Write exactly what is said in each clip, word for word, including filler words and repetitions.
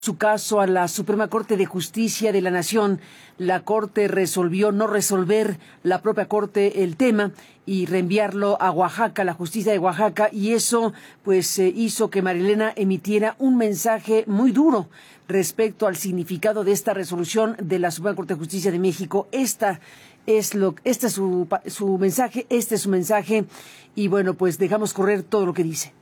Su caso a la Suprema Corte de Justicia de la Nación. La Corte resolvió no resolver, la propia Corte, el tema y reenviarlo a Oaxaca, la justicia de Oaxaca, y eso pues eh, hizo que María Elena emitiera un mensaje muy duro respecto al significado de esta resolución de la Suprema Corte de Justicia de México. Esta es lo, este es su, su mensaje, este es su mensaje, y bueno, pues dejamos correr todo lo que dice.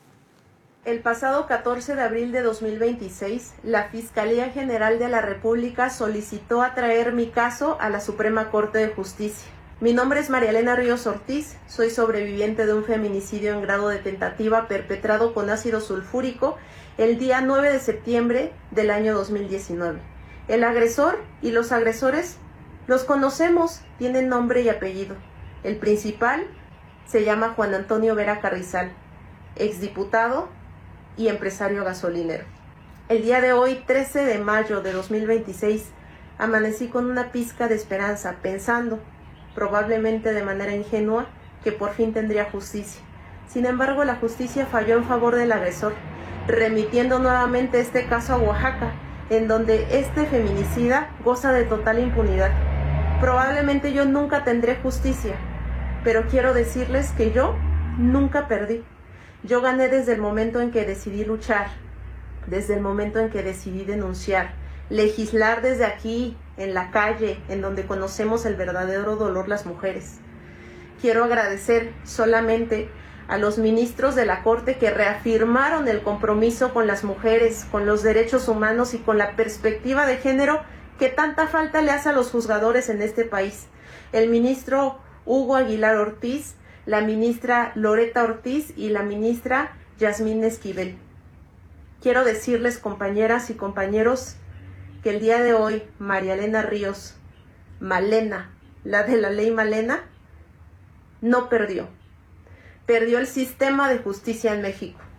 El pasado catorce de abril de dos mil veintiséis, la Fiscalía General de la República solicitó atraer mi caso a la Suprema Corte de Justicia. Mi nombre es María Elena Ríos Ortiz, soy sobreviviente de un feminicidio en grado de tentativa perpetrado con ácido sulfúrico el día nueve de septiembre del año dos mil diecinueve. El agresor y los agresores los conocemos, tienen nombre y apellido. El principal se llama Juan Antonio Vera Carrizal, exdiputado y empresario gasolinero. El día de hoy, trece de mayo de dos mil veintiséis, amanecí con una pizca de esperanza, pensando, probablemente de manera ingenua, que por fin tendría justicia. Sin embargo, la justicia falló en favor del agresor, remitiendo nuevamente este caso a Oaxaca, en donde este feminicida goza de total impunidad. Probablemente yo nunca tendré justicia, pero quiero decirles que yo nunca perdí. Yo gané desde el momento en que decidí luchar, desde el momento en que decidí denunciar, legislar desde aquí, en la calle, en donde conocemos el verdadero dolor las mujeres. Quiero agradecer solamente a los ministros de la Corte que reafirmaron el compromiso con las mujeres, con los derechos humanos y con la perspectiva de género que tanta falta le hace a los juzgadores en este país. El ministro Hugo Aguilar Ortiz, la ministra Loreta Ortiz y la ministra Yasmín Esquivel. Quiero decirles, compañeras y compañeros, que el día de hoy María Elena Ríos, Malena, la de la ley Malena, no perdió. Perdió el sistema de justicia en México.